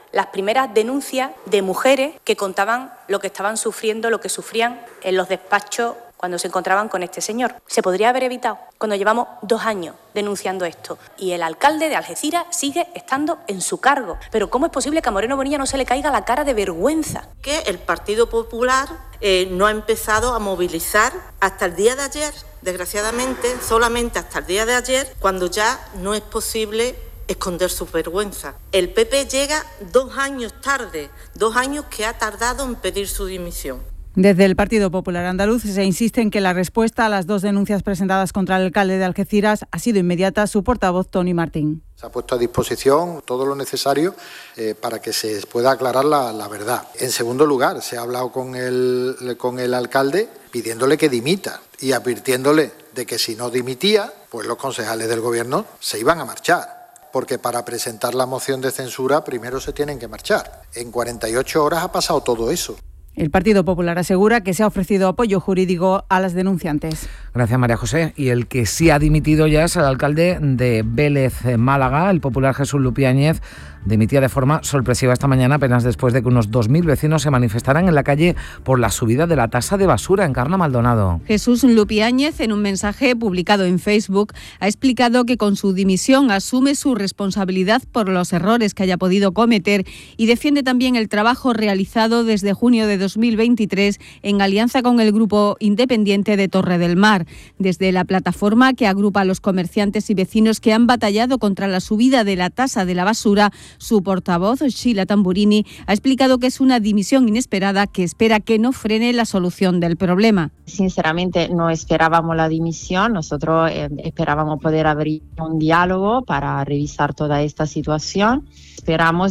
las primeras denuncias de mujeres que contaban lo que estaban sufriendo, lo que sufrían en los despachos cuando se encontraban con este señor. Se podría haber evitado cuando llevamos 2 años denunciando esto. Y el alcalde de Algeciras sigue estando en su cargo. Pero ¿cómo es posible que a Moreno Bonilla no se le caiga la cara de vergüenza? Que el Partido Popular no ha empezado a movilizar hasta el día de ayer, desgraciadamente, solamente hasta el día de ayer, cuando ya no es posible esconder su vergüenza. El PP llega 2 años tarde, 2 años que ha tardado en pedir su dimisión. Desde el Partido Popular Andaluz se insiste en que la respuesta a las 2 denuncias presentadas contra el alcalde de Algeciras ha sido inmediata. Su portavoz, Tony Martín. Se ha puesto a disposición todo lo necesario para que se pueda aclarar la verdad. En segundo lugar, se ha hablado con el alcalde pidiéndole que dimita y advirtiéndole de que si no dimitía, pues los concejales del gobierno se iban a marchar. Porque para presentar la moción de censura primero se tienen que marchar. En 48 horas ha pasado todo eso. El Partido Popular asegura que se ha ofrecido apoyo jurídico a las denunciantes. Gracias, María José. Y el que sí ha dimitido ya es el alcalde de Vélez, Málaga, el popular Jesús Lupiáñez. Dimitía de forma sorpresiva esta mañana, apenas después de que unos 2.000 vecinos se manifestaran en la calle por la subida de la tasa de basura. Encarna Maldonado. Jesús Lupiáñez, en un mensaje publicado en Facebook, ha explicado que con su dimisión asume su responsabilidad por los errores que haya podido cometer y defiende también el trabajo realizado desde junio de 2023 en alianza con el grupo independiente de Torre del Mar. Desde la plataforma que agrupa a los comerciantes y vecinos que han batallado contra la subida de la tasa de la basura, su portavoz, Sheila Tamburini, ha explicado que es una dimisión inesperada que espera que no frene la solución del problema. Sinceramente no esperábamos la dimisión, nosotros esperábamos poder abrir un diálogo para revisar toda esta situación. Esperamos,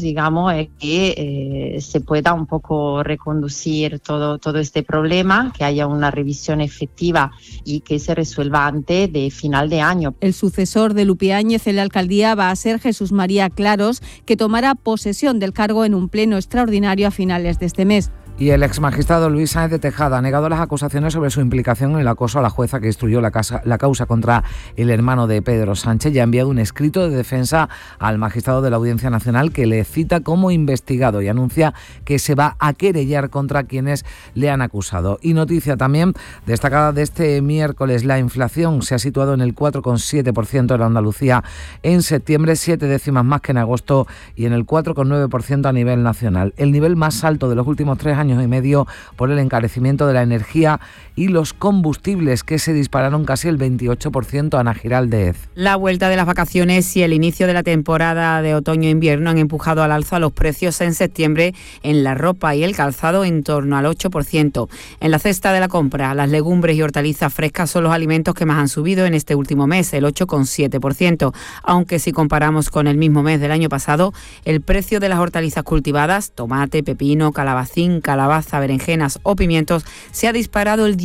que se pueda un poco reconducir todo este problema, que haya una revisión efectiva y que se resuelva antes de final de año. El sucesor de Lupiáñez en la alcaldía va a ser Jesús María Claros, que tomará posesión del cargo en un pleno extraordinario a finales de este mes. Y el exmagistrado Luis Sáenz de Tejada ha negado las acusaciones sobre su implicación en el acoso a la jueza que instruyó la causa contra el hermano de Pedro Sánchez y ha enviado un escrito de defensa al magistrado de la Audiencia Nacional que le cita como investigado y anuncia que se va a querellar contra quienes le han acusado. Y noticia también destacada de este miércoles: la inflación se ha situado en el 4,7% en Andalucía en septiembre, 7 décimas más que en agosto, y en el 4,9% a nivel nacional. El nivel más alto de los últimos 3 años y medio por el encarecimiento de la energía y los combustibles, que se dispararon casi el 28%. Ana Giraldez. La vuelta de las vacaciones y el inicio de la temporada de otoño-invierno han empujado al alza los precios en septiembre en la ropa y el calzado en torno al 8%. En la cesta de la compra, las legumbres y hortalizas frescas son los alimentos que más han subido en este último mes, el 8,7%, aunque si comparamos con el mismo mes del año pasado, el precio de las hortalizas cultivadas, tomate, pepino, calabacín, calabaza, berenjenas o pimientos, se ha disparado el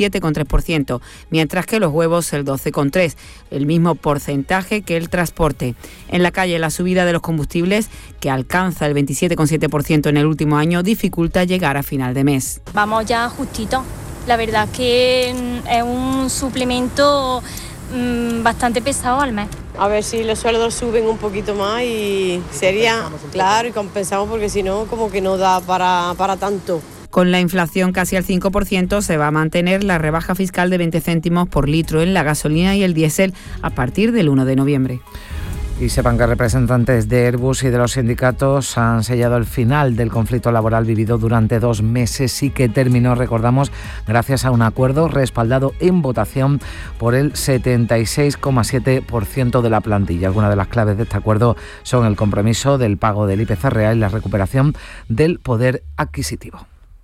17,3%, mientras que los huevos el 12,3%, el mismo porcentaje que el transporte. En la calle, la subida de los combustibles, que alcanza el 27,7% en el último año, dificulta llegar a final de mes. Vamos ya justito. La verdad que es un suplemento bastante pesado al mes. A ver si los sueldos suben un poquito más y sería, claro, y compensamos, porque si no, como que no da para tanto. Con la inflación casi al 5%, se va a mantener la rebaja fiscal de 20 céntimos por litro en la gasolina y el diésel a partir del 1 de noviembre. Y sepan que representantes de Airbus y de los sindicatos han sellado el final del conflicto laboral vivido durante 2 meses y que terminó, recordamos, gracias a un acuerdo respaldado en votación por el 76,7% de la plantilla. Algunas de las claves de este acuerdo son el compromiso del pago del IPC real y la recuperación del poder adquisitivo.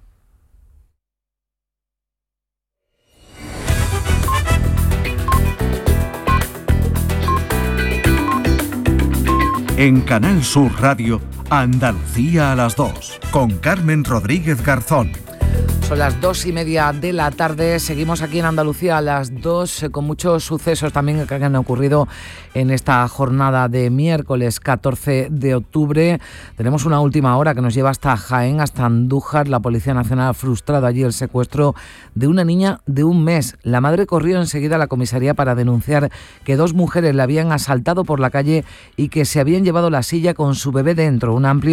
En Canal Sur Radio, Andalucía a las 2, con Carmen Rodríguez Garzón. Son las 2:30 de la tarde, seguimos aquí en Andalucía a las 2 con muchos sucesos también que han ocurrido en esta jornada de miércoles 14 de octubre. Tenemos una última hora que nos lleva hasta Jaén, hasta Andújar. La Policía Nacional ha frustrado allí el secuestro de una niña de 1 mes. La madre corrió enseguida a la comisaría para denunciar que 2 mujeres la habían asaltado por la calle y que se habían llevado la silla con su bebé dentro. Un amplio